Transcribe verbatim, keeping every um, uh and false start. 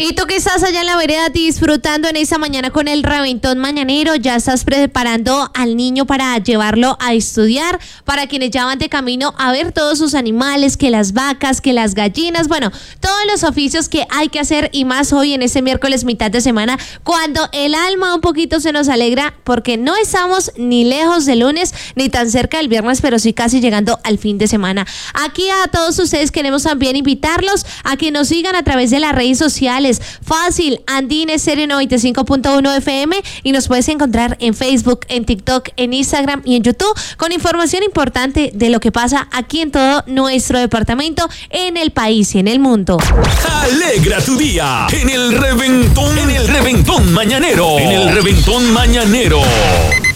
Y tú que estás allá en la vereda disfrutando en esta mañana con el reventón mañanero, ya estás preparando al niño para llevarlo a estudiar, para quienes ya van de camino a ver todos sus animales, que las vacas, que las gallinas, bueno, todos los oficios que hay que hacer y más hoy en este miércoles mitad de semana, cuando el alma un poquito se nos alegra porque no estamos ni lejos del lunes ni tan cerca del viernes, pero sí casi llegando al fin de semana. Aquí a todos ustedes queremos también invitarlos a que nos sigan a través de las redes sociales. Fácil, Andine Estéreo noventa y cinco punto uno F M, y nos puedes encontrar en Facebook, en TikTok, en Instagram y en YouTube con información importante de lo que pasa aquí en todo nuestro departamento, en el país y en el mundo. Alegra tu día en el reventón, en el reventón mañanero, en el reventón mañanero.